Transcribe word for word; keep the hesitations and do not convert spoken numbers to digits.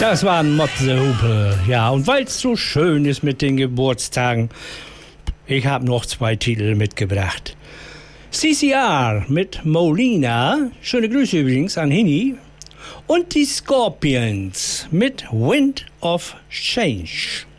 Das waren Motzehupe. Ja, und weil es so schön ist mit den Geburtstagen, ich habe noch zwei Titel mitgebracht. C C R mit Molina, schöne Grüße übrigens an Hini. Und die Scorpions mit Wind of Change.